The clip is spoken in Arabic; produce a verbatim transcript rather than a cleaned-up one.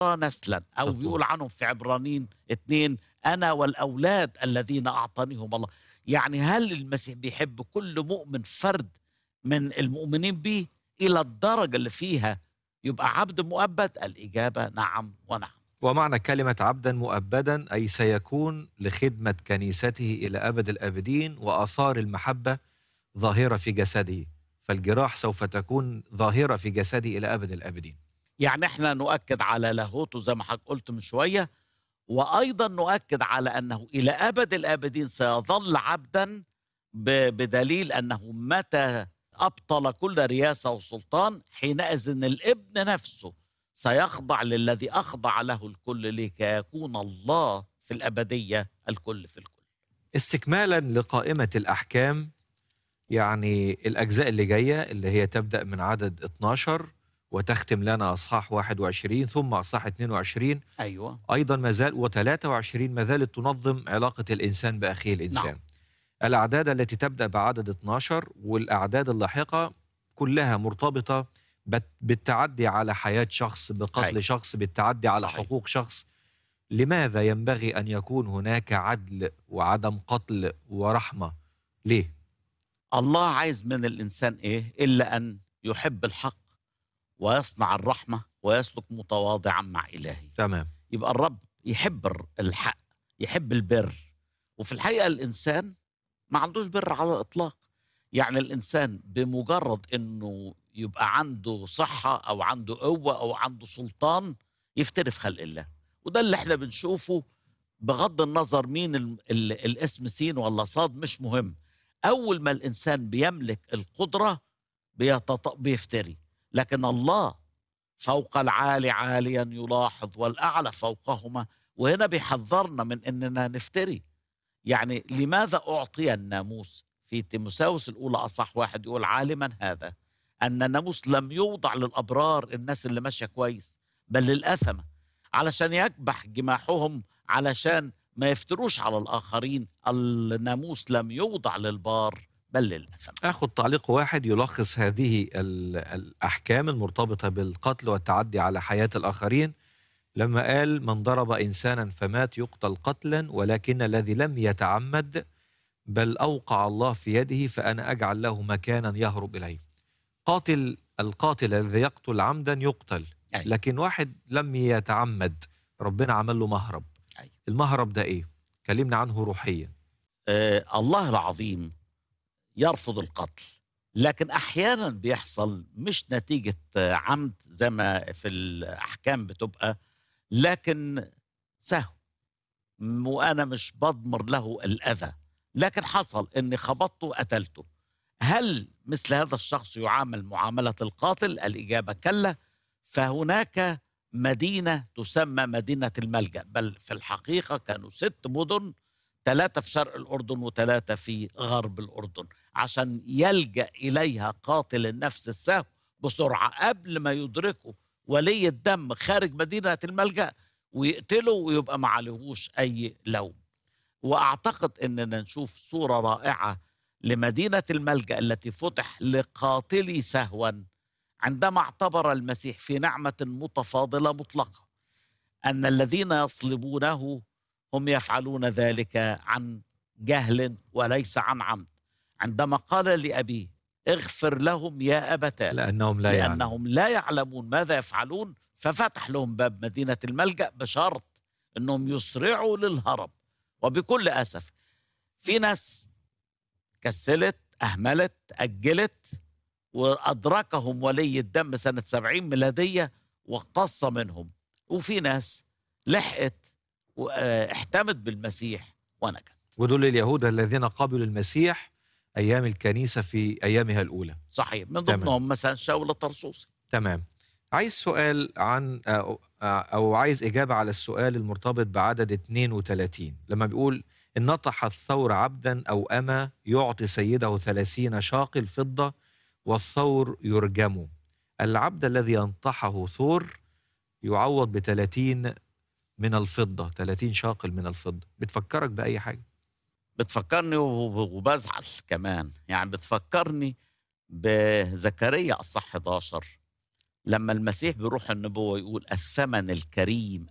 نسلا، أو تطول. بيقول عنهم في عبرانيين اتنين: أنا والأولاد الذين أعطانيهم الله. يعني هل المسيح بيحب كل مؤمن فرد من المؤمنين به إلى الدرجة اللي فيها يبقى عبد مؤبد؟ الإجابة نعم ونعم. ومعنى كلمة عبدا مؤبدا أي سيكون لخدمة كنيسته إلى أبد الآبدين، وآثار المحبة ظاهرة في جسده، فالجراح سوف تكون ظاهرة في جسده إلى أبد الآبدين. يعني احنا نؤكد على لاهوته زي ما حضرتك قلت من شوية، وأيضا نؤكد على أنه إلى أبد الآبدين سيظل عبدا، ب- بدليل أنه متى أبطل كل رياسة وسلطان حينئذ الابن نفسه سيخضع للذي أخضع له الكل، لكي يكون الله في الأبدية الكل في الكل. استكمالا لقائمة الأحكام، يعني الأجزاء اللي جاية اللي هي تبدأ من عدد اتناشر وتختم لنا أصحاح واحد وعشرين ثم أصحاح اثنين وعشرين، أيوة. أيضا مازال وثلاثة وعشرين ما زالت تنظم علاقة الإنسان بأخيه نعم. الإنسان. الأعداد التي تبدأ بعدد اتناشر والأعداد اللاحقة كلها مرتبطة بت- بالتعدي على حياة شخص، بقتل أيوة. شخص، بالتعدي على صحيح. حقوق شخص. لماذا ينبغي أن يكون هناك عدل وعدم قتل ورحمة؟ ليه؟ الله عايز من الإنسان إيه إلا أن يحب الحق ويصنع الرحمة ويسلك متواضعا مع إلهه. تمام. يبقى الرب يحب الر- الحق، يحب البر. وفي الحقيقة الإنسان ما عندوش بر على الإطلاق. يعني الإنسان بمجرد إنه يبقى عنده صحة أو عنده قوة أو عنده سلطان يفتري في خلق الله. وده اللي احنا بنشوفه، بغض النظر مين ال ال الاسم سين ولا صاد مش مهم. أول ما الإنسان بيملك القدرة بيتط... بيفتري. لكن الله فوق العالي عاليا يلاحظ والأعلى فوقهما. وهنا بيحذرنا من أننا نفتري. يعني لماذا أعطي الناموس؟ في تيموثاوس الأولى أصح واحد يقول: عالما هذا أن الناموس لم يوضع للأبرار، الناس اللي ماشية كويس، بل للأثمة، علشان يكبح جماحهم، علشان ما يفتروش على الآخرين. الناموس لم يوضع للبار بل للأثمة. أخذ تعليق واحد يلخص هذه ال- الأحكام المرتبطة بالقتل والتعدي على حياة الآخرين، لما قال: من ضرب إنسانا فمات يقتل قتلا، ولكن الذي لم يتعمد بل أوقع الله في يده فأنا أجعل له مكانا يهرب إليه. قاتل القاتل الذي يقتل عمدا يقتل، أي. لكن واحد لم يتعمد ربنا عمل له مهرب. أي. المهرب ده إيه؟ كلمنا عنه روحيا. آه الله العظيم يرفض القتل، لكن أحيانا بيحصل مش نتيجة آه، عمد زي ما في الأحكام بتبقى، لكن سهو. م- وأنا مش بضمر له الأذى، لكن حصل إني خبطته وقتلته. هل مثل هذا الشخص يعامل معاملة القاتل؟ الإجابة كلا. فهناك مدينة تسمى مدينة الملجأ، بل في الحقيقة كانوا ست مدن، ثلاثة في شرق الأردن وثلاثة في غرب الأردن، عشان يلجأ إليها قاتل النفس السهو بسرعة قبل ما يدركه ولي الدم خارج مدينة الملجأ ويقتله ويبقى ما عليهوش أي لوم. وأعتقد أننا نشوف صورة رائعة لمدينة الملجأ التي فتح لقاتلي سهوا، عندما اعتبر المسيح في نعمة متفاضلة مطلقة أن الذين يصلبونه هم يفعلون ذلك عن جهل وليس عن عمد. عندما قال لأبيه: اغفر لهم يا أبتاه لأنهم لا يعلمون. لأنهم لا يعلمون ماذا يفعلون، ففتح لهم باب مدينة الملجأ بشرط أنهم يسرعوا للهرب. وبكل أسف في ناس كسلت، أهملت، أجلت، وأدركهم ولي الدم سنة سبعين ميلادية واقتص منهم. وفي ناس لحقت واحتمت بالمسيح ونجت. ودول اليهود الذين قبلوا المسيح أيام الكنيسة في أيامها الأولى. صحيح، من تمام. ضمنهم مثلا شاول الطرسوسي. تمام. عايز سؤال عن أو, أو عايز إجابة على السؤال المرتبط بعدد اثنين وثلاثين لما بيقول: إن نطح الثور عبدا أو أما يعطي سيده ثلاثين شاقل فضة والثور يرجم. العبد الذي ينطحه ثور يعوض بثلاثين من الفضة، ثلاثين شاقل من الفضة. بتفكرك بأي حاجة؟ بتفكرني وب- وبزعل كمان، يعني بتفكرني بزكريا الصح حداشر لما المسيح بروح النبوة يقول الثمن الكريم